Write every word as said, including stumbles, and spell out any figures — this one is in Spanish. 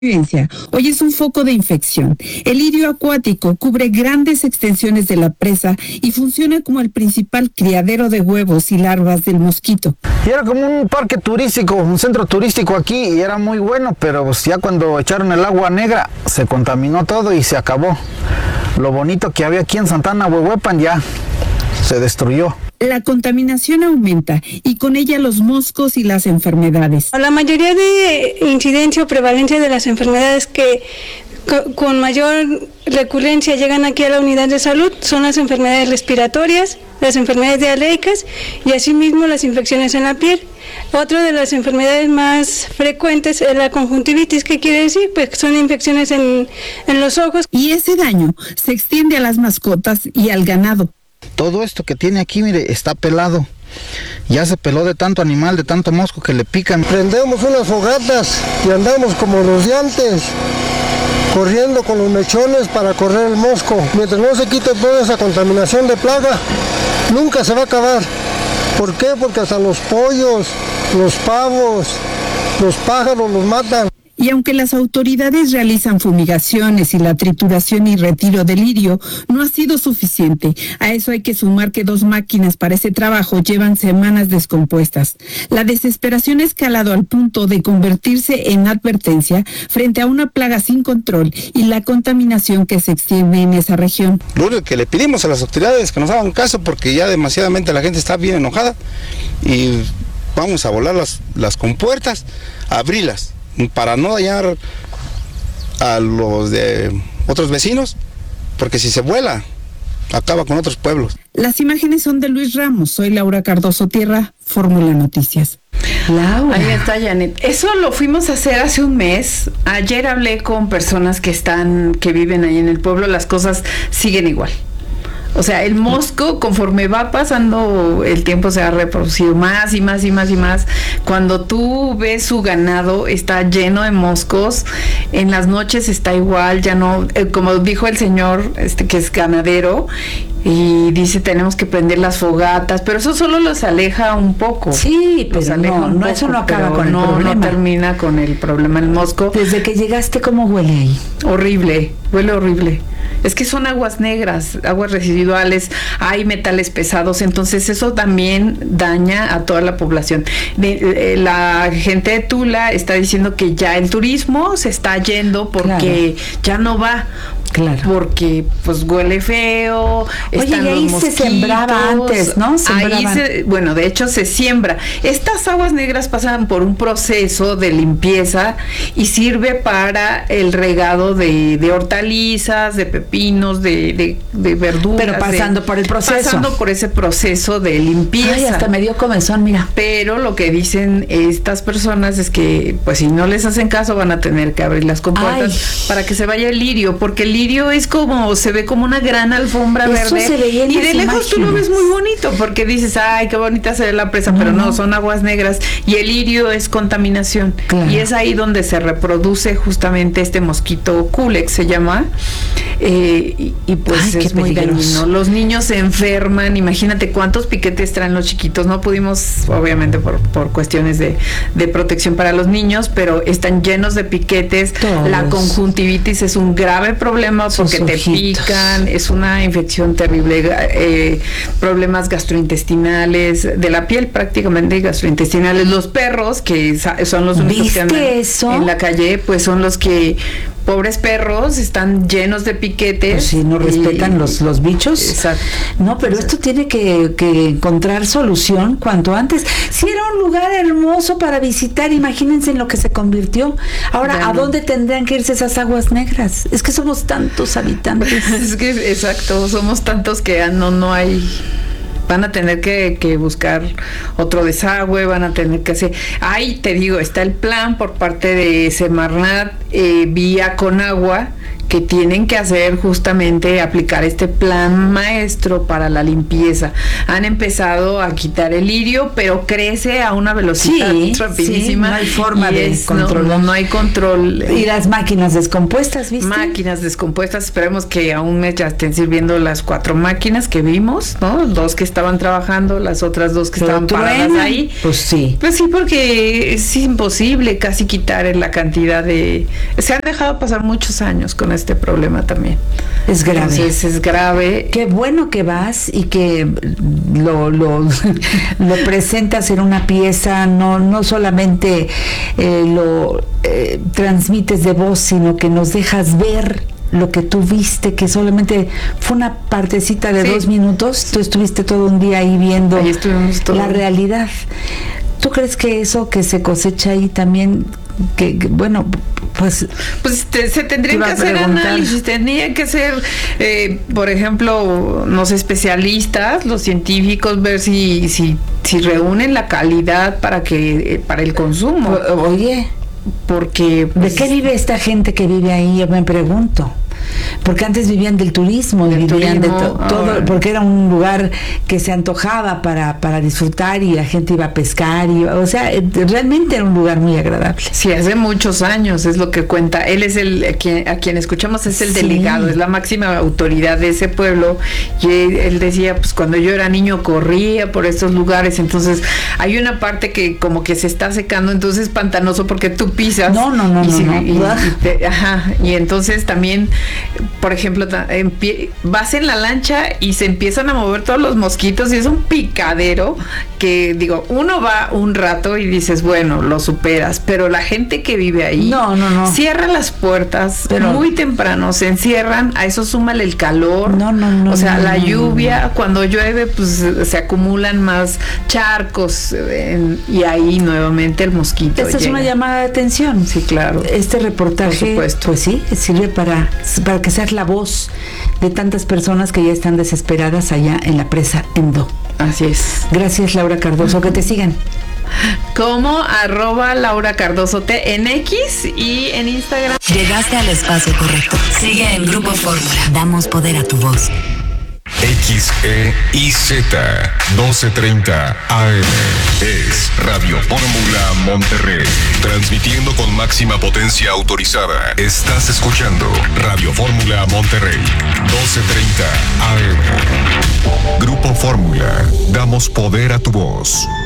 Hoy es un foco de infección. El lirio acuático cubre grandes extensiones de la presa y funciona como el principal criadero de huevos y larvas del mosquito. Y era como un parque turístico, un centro turístico aquí, y era muy bueno, pero pues ya cuando echaron el agua negra se contaminó todo y se acabó. Lo bonito que había aquí en Santana Huehuepan ya se destruyó. La contaminación aumenta y con ella los moscos y las enfermedades. La mayoría de incidencia o prevalencia de las enfermedades que con mayor recurrencia llegan aquí a la unidad de salud son las enfermedades respiratorias, las enfermedades diarreicas y asimismo las infecciones en la piel. Otra de las enfermedades más frecuentes es la conjuntivitis, ¿qué quiere decir? Pues son infecciones en, en los ojos. Y ese daño se extiende a las mascotas y al ganado. Todo esto que tiene aquí, mire, está pelado. Ya se peló de tanto animal, de tanto mosco que le pican. Prendemos unas fogatas y andamos como los de antes, corriendo con los mechones para correr el mosco. Mientras no se quite toda esa contaminación de plaga, nunca se va a acabar. ¿Por qué? Porque hasta los pollos, los pavos, los pájaros los matan. Y aunque las autoridades realizan fumigaciones y la trituración y retiro del lirio, no ha sido suficiente. A eso hay que sumar que dos máquinas para ese trabajo llevan semanas descompuestas. La desesperación ha escalado al punto de convertirse en advertencia frente a una plaga sin control y la contaminación que se extiende en esa región. Lo único que le pedimos a las autoridades es que nos hagan caso porque ya demasiadamente la gente está bien enojada y vamos a volar las, las compuertas, a abrirlas, para no dañar a los de otros vecinos, porque si se vuela, acaba con otros pueblos. Las imágenes son de Luis Ramos. Soy Laura Cardoso Tierra, Fórmula Noticias. Laura. Ahí está, Janet. Eso lo fuimos a hacer hace un mes. Ayer hablé con personas que están, que viven ahí en el pueblo. Las cosas siguen igual. O sea, el mosco, conforme va pasando el tiempo, se ha reproducido más y más y más y más. Cuando tú ves su ganado, está lleno de moscos. En las noches está igual, ya no, eh, como dijo el señor, este que es ganadero, y dice tenemos que prender las fogatas, pero eso solo los aleja un poco. Sí, pero aleja no, un no poco, eso no acaba con el no, problema. No termina con el problema el mosco. Desde que llegaste, ¿cómo huele ahí? Horrible, huele horrible. Es que son aguas negras, aguas residuales, hay metales pesados, entonces eso también daña a toda la población. De, de, la gente de Tula está diciendo que ya el turismo se está yendo porque claro. ya no va. Claro. Porque pues huele feo. Oye, están y ahí los se sembraba antes, ¿no? Ahí se, bueno, de hecho se siembra. Estas aguas negras pasan por un proceso de limpieza y sirve para el regado de, de hortalizas, de pepinos, de, de, de verduras. Pero pasando de, por el proceso. Pasando por ese proceso de limpieza. Ay, hasta me dio comezón, mira. Pero lo que dicen estas personas es que pues si no les hacen caso van a tener que abrir las compuertas Ay. para que se vaya el lirio, porque el lirio es como, se ve como una gran alfombra Eso verde. Se veía en y de lejos imágenes. Tú lo ves muy bonito, porque dices, ay, qué bonita se ve la presa, no, pero no, son aguas negras. Y el lirio es contaminación. Claro. Y es ahí donde se reproduce justamente este mosquito Culex, se llama. Eh, y, y pues ay, es muy dañino. Los niños se enferman, imagínate cuántos piquetes traen los chiquitos. No pudimos, obviamente, por, por cuestiones de, de protección para los niños, pero están llenos de piquetes. Todos. La conjuntivitis es un grave problema porque te pican, es una infección terrible, eh, problemas gastrointestinales, de la piel prácticamente gastrointestinales. Los perros, que son los únicos que andan eso? en la calle, pues son los que, pobres perros, están llenos de piquetes. Pues si no respetan y, los, los bichos. Exacto. No, pero exacto. Esto tiene que, que encontrar solución cuanto antes. Si era un lugar hermoso para visitar, imagínense en lo que se convirtió. Ahora, ya ¿a no. dónde tendrían que irse esas aguas negras? Es que somos tantos habitantes. Es que, exacto, somos tantos que no, no hay... Van a tener que, que buscar otro desagüe, van a tener que hacer... Ahí te digo, está el plan por parte de Semarnat, eh, vía Conagua, que tienen que hacer justamente aplicar este plan maestro para la limpieza. Han empezado a quitar el lirio, pero crece a una velocidad sí, rapidísima. Sí, no hay forma de es, controlar. No, no hay control. Y las máquinas descompuestas, ¿viste? Máquinas descompuestas. Esperemos que a un mes ya estén sirviendo las cuatro máquinas que vimos, ¿no? Dos que estaban estaban trabajando, las otras dos que Pero estaban paradas truenan. ahí. Pues sí. Pues sí, porque es imposible casi quitar la cantidad de... Se han dejado pasar muchos años con este problema también. Es grave. Entonces es grave. Qué bueno que vas y que lo, lo, lo presentas en una pieza, no, no solamente eh, lo eh, transmites de voz, sino que nos dejas ver lo que tú viste, que solamente fue una partecita de Sí. dos minutos. Tú estuviste todo un día ahí viendo Ahí estuvimos todo. la realidad. ¿Tú crees que eso que se cosecha ahí también, que, que, bueno, pues... Pues te- se tendrían Te iba que a hacer preguntar. análisis, tendrían que ser, eh, por ejemplo, los especialistas, los científicos, ver si, si, si reúnen la calidad para que, eh, para el consumo, o- Oye, porque ¿de pues, qué vive esta gente que vive ahí? Yo me pregunto. Porque antes vivían del turismo, Del vivían turismo, de to- todo, ahora. porque era un lugar que se antojaba para, para disfrutar y la gente iba a pescar, y, o sea, eh, realmente era un lugar muy agradable. Sí, hace muchos años es lo que cuenta. Él es el a quien, a quien escuchamos es el Sí. delegado, es la máxima autoridad de ese pueblo. Y él, él decía, pues cuando yo era niño corría por estos lugares. Entonces hay una parte que como que se está secando, entonces es pantanoso porque tú pisas. No, no, no, y no, si- no. y- y te- ajá, y entonces también, por ejemplo, ta- empie- vas en la lancha y se empiezan a mover todos los mosquitos y es un picadero que, digo, uno va un rato y dices, bueno, lo superas, pero la gente que vive ahí No, no, no. cierra las puertas Pero- muy temprano, se encierran, a eso súmale el calor, No, no, no, o sea, no, la no, lluvia, cuando llueve, pues se acumulan más charcos eh, en- y ahí nuevamente el mosquito Esta es llega. una llamada de atención. Sí, claro. Este reportaje, Por supuesto. pues sí, sirve para, para que seas la voz de tantas personas que ya están desesperadas allá en la presa Endo. Así es. Gracias, Laura Cardoso. Que te sigan. Como arroba Laura Cardoso T en X y en Instagram. Llegaste al espacio correcto. Sigue en Grupo Fórmula. Damos poder a tu voz. X E I Z doce treinta A M es Radio Fórmula Monterrey, transmitiendo con máxima potencia autorizada. Estás escuchando Radio Fórmula Monterrey, doce treinta A M. Grupo Fórmula, damos poder a tu voz.